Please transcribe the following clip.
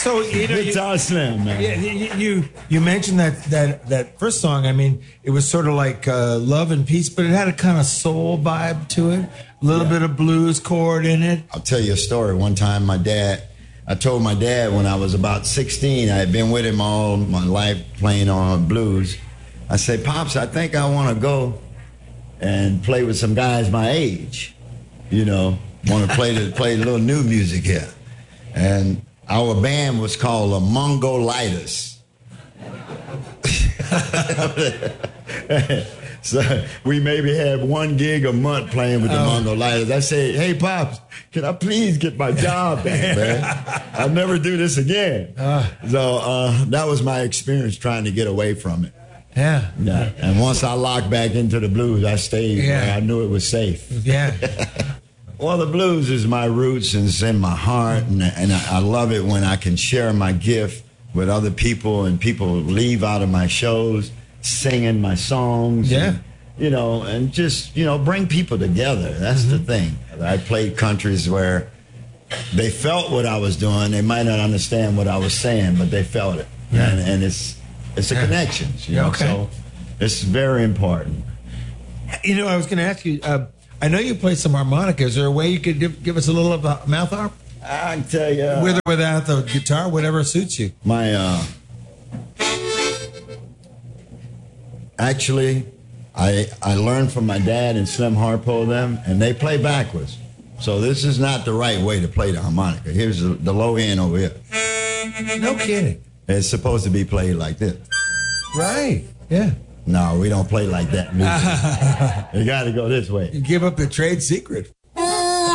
So Guitar Slim, man. Yeah, you mentioned that first song. I mean, it was sort of like Love and Peace, but it had a kind of soul vibe to it. A little bit of blues chord in it. I'll tell you a story. One time, I told my dad when I was about 16, I had been with him all my life playing on blues. I said, Pops, I think I want to go and play with some guys my age. You know, want to play a little new music here. And our band was called the Mongolitis. So we maybe had 1 gig a month playing with the Mongolitis. I said, hey, Pops, can I please get my job back, man? I'll never do this again. So that was my experience trying to get away from it. Yeah. And once I locked back into the blues, I stayed where I knew it was safe. Yeah. Well, the blues is my roots and it's in my heart, and I love it when I can share my gift with other people and people leave out of my shows singing my songs. Yeah. And, and just, bring people together. That's the thing. I played countries where they felt what I was doing. They might not understand what I was saying, but they felt it. Yeah. And it's a connection, so it's very important. I was going to ask you, I know you play some harmonica. Is there a way you could give us a little of a mouth harp? I can tell you. With or without the guitar, whatever suits you. Actually, I learned from my dad and Slim Harpo them, and they play backwards. So this is not the right way to play the harmonica. Here's the low end over here. No kidding. It's supposed to be played like this. Right, yeah. No, we don't play like that music. You got to go this way. You give up the trade secret.